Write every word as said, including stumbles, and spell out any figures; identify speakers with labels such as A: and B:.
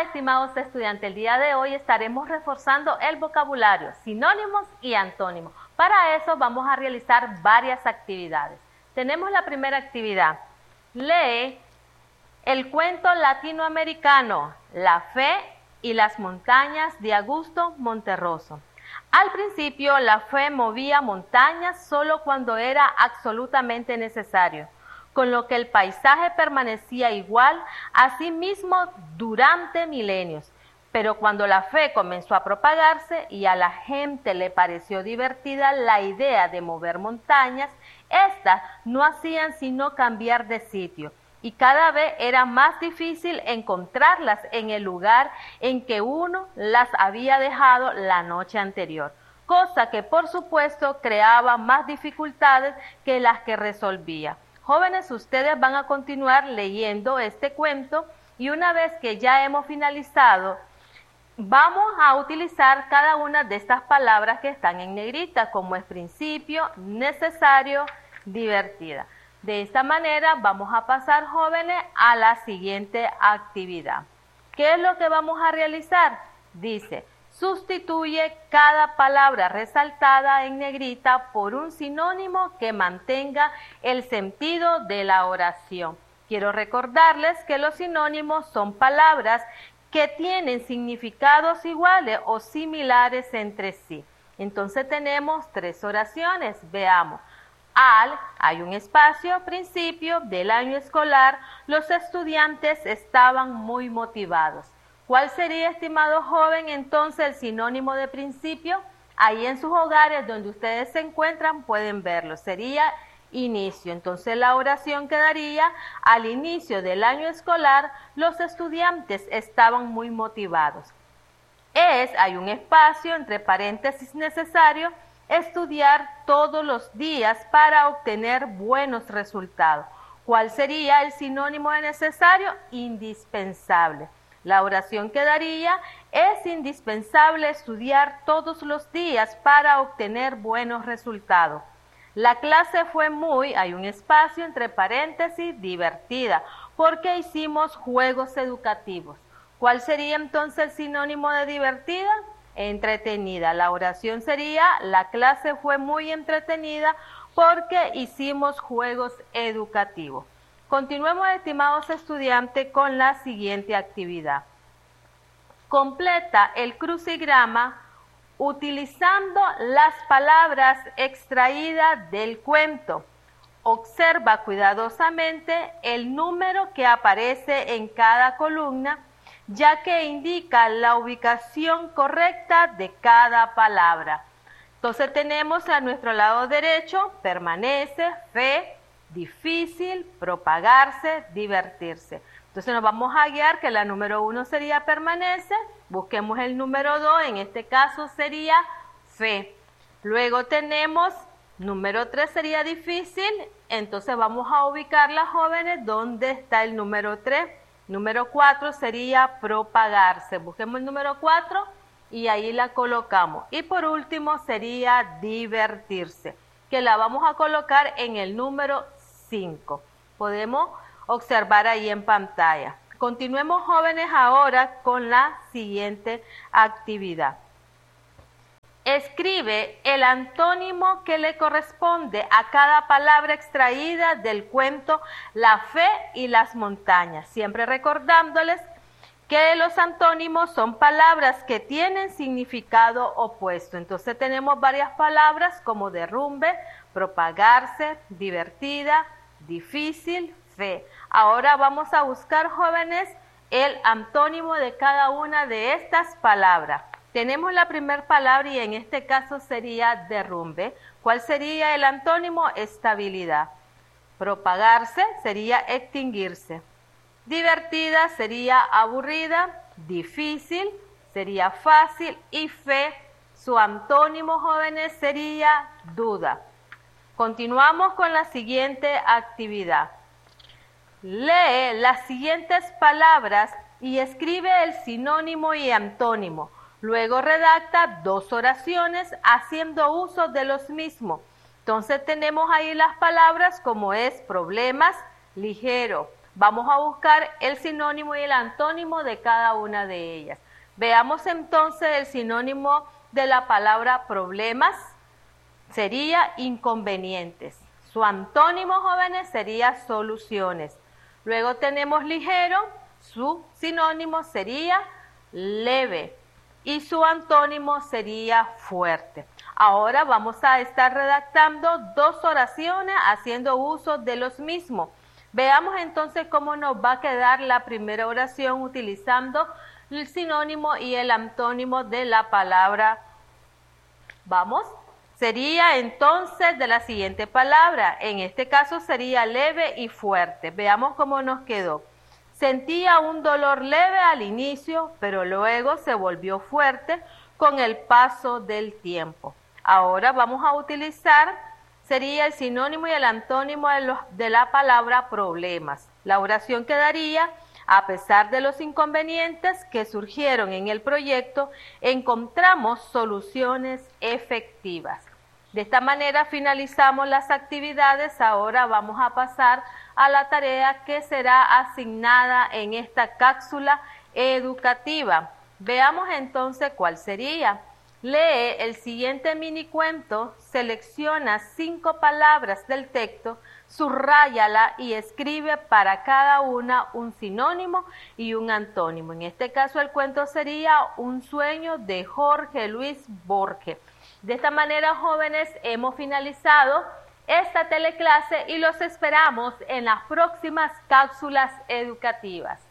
A: estimados estudiantes, el día de hoy estaremos reforzando el vocabulario, sinónimos y antónimos. Para eso vamos a realizar varias actividades. Tenemos la primera actividad. Lee el cuento latinoamericano La fe y las montañas de Augusto Monterroso. Al principio, la fe movía montañas solo cuando era absolutamente necesario, con lo que el paisaje permanecía igual a sí mismo durante milenios. Pero cuando la fe comenzó a propagarse y a la gente le pareció divertida la idea de mover montañas, éstas no hacían sino cambiar de sitio, y cada vez era más difícil encontrarlas en el lugar en que uno las había dejado la noche anterior, cosa que por supuesto creaba más dificultades que las que resolvía. Jóvenes, ustedes van a continuar leyendo este cuento y una vez que ya hemos finalizado, vamos a utilizar cada una de estas palabras que están en negrita, como es principio, necesario, divertida. De esta manera vamos a pasar, jóvenes, a la siguiente actividad. ¿Qué es lo que vamos a realizar? Dice, sustituye cada palabra resaltada en negrita por un sinónimo que mantenga el sentido de la oración. Quiero recordarles que los sinónimos son palabras que tienen significados iguales o similares entre sí. Entonces tenemos tres oraciones. Veamos. Al, hay un espacio, principio del año escolar, los estudiantes estaban muy motivados. ¿Cuál sería, estimado joven, entonces el sinónimo de principio? Ahí en sus hogares donde ustedes se encuentran pueden verlo. Sería inicio. Entonces la oración quedaría: al inicio del año escolar, los estudiantes estaban muy motivados. Es, hay un espacio, entre paréntesis necesario, estudiar todos los días para obtener buenos resultados. ¿Cuál sería el sinónimo de necesario? Indispensable. La oración quedaría: es indispensable estudiar todos los días para obtener buenos resultados. La clase fue muy, hay un espacio entre paréntesis, divertida, porque hicimos juegos educativos. ¿Cuál sería entonces el sinónimo de divertida? Entretenida. La oración sería: la clase fue muy entretenida porque hicimos juegos educativos. Continuemos, estimados estudiantes, con la siguiente actividad. Completa el crucigrama utilizando las palabras extraídas del cuento. Observa cuidadosamente el número que aparece en cada columna, ya que indica la ubicación correcta de cada palabra. Entonces tenemos a nuestro lado derecho: permanece, fe, difícil, propagarse, divertirse. Entonces nos vamos a guiar que la número uno sería permanece, busquemos el número dos, en este caso sería fe. Luego tenemos número tres, sería difícil, entonces vamos a ubicarla, jóvenes, ¿dónde está el número tres? Número cuatro sería propagarse, busquemos el número cuatro y ahí la colocamos. Y por último sería divertirse, que la vamos a colocar en el número cinco. Podemos observar ahí en pantalla. Continuemos, jóvenes, ahora con la siguiente actividad. Escribe el antónimo que le corresponde a cada palabra extraída del cuento La fe y las montañas. Siempre recordándoles que los antónimos son palabras que tienen significado opuesto. Entonces tenemos varias palabras como derrumbe, propagarse, divertida, difícil, fe. Ahora vamos a buscar, jóvenes, el antónimo de cada una de estas palabras. Tenemos la primera palabra y en este caso sería derrumbe. ¿Cuál sería el antónimo? Estabilidad. Propagarse sería extinguirse. Divertida sería aburrida. Difícil sería fácil. Y fe, su antónimo, jóvenes, sería duda. Continuamos con la siguiente actividad. Lee las siguientes palabras y escribe el sinónimo y antónimo. Luego redacta dos oraciones haciendo uso de los mismos. Entonces tenemos ahí las palabras como es problemas, ligero, Vamos a buscar el sinónimo y el antónimo de cada una de ellas. Veamos entonces el sinónimo de la palabra problemas, sería inconvenientes. Su antónimo, jóvenes, sería soluciones. Luego tenemos ligero, su sinónimo sería leve y su antónimo sería fuerte. Ahora vamos a estar redactando dos oraciones haciendo uso de los mismos. Veamos entonces cómo nos va a quedar la primera oración utilizando el sinónimo y el antónimo de la palabra. Vamos. Sería entonces de la siguiente palabra, en este caso sería leve y fuerte. Veamos cómo nos quedó. Sentía un dolor leve al inicio, pero luego se volvió fuerte con el paso del tiempo. Ahora vamos a utilizar, sería el sinónimo y el antónimo de, los, de la palabra problemas. La oración quedaría: a pesar de los inconvenientes que surgieron en el proyecto, encontramos soluciones efectivas. De esta manera finalizamos las actividades. Ahora vamos a pasar a la tarea que será asignada en esta cápsula educativa. Veamos entonces cuál sería. Lee el siguiente minicuento, selecciona cinco palabras del texto, subráyala y escribe para cada una un sinónimo y un antónimo. En este caso el cuento sería Un sueño de Jorge Luis Borges. De esta manera, jóvenes, hemos finalizado esta teleclase y los esperamos en las próximas cápsulas educativas.